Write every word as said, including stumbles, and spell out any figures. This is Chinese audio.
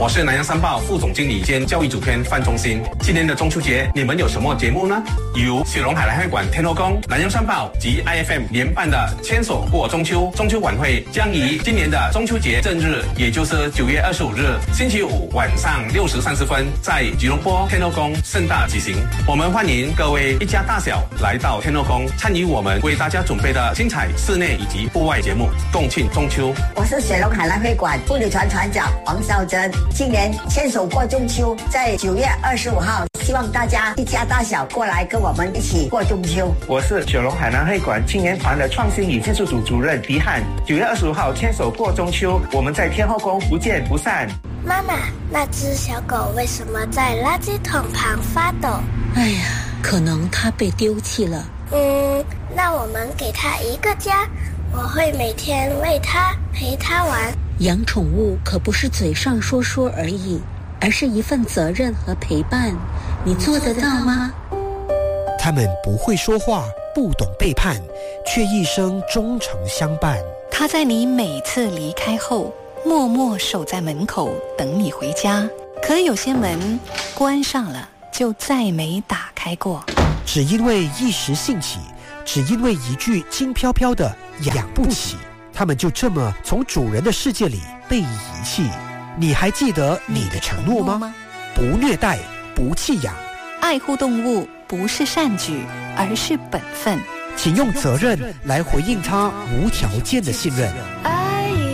我是南洋三报副总经理兼教育主编范忠新。今年的中秋节，你们有什么节目呢？由雪隆海澜会馆天后宫、南洋三报及 I F M 联办的牵手过中秋中秋晚会，将于今年的中秋节正日，也就是九月二十五日星期五晚上六时三十分，在吉隆坡天后宫盛大举行。我们欢迎各位一家大小来到天后宫，参与我们为大家准备的精彩室内以及户外节目，共庆中秋。 我是雪隆海澜会馆妇女团团长王少珍。今年牵手过中秋，在九月二十五号，希望大家一家大小过来跟我们一起过中秋。 我是雪隆海澜会馆青年团的创新与技术组主任迪汉。九月二十五号牵手过中秋，我们在天后宫不见不散。 妈妈，那只小狗为什么在垃圾桶旁发抖？ 哎呀，可能它被丢弃了。 嗯，那我们给它一个家，我会每天喂它，陪它玩。 养宠物可不是嘴上说说而已，而是一份责任和陪伴。你做得到吗？ 他们不会说话，不懂背叛，却一生忠诚相伴。 他在你每次离开后，默默守在门口等你回家。可有些门关上了，就再没打开过。 只因为一时兴起，只因为一句轻飘飘的养不起，他们就这么从主人的世界里被遗弃。你还记得你的承诺吗？不虐待，不弃养。 爱护动物不是善举，而是本分。 请用责任来回应他无条件的信任。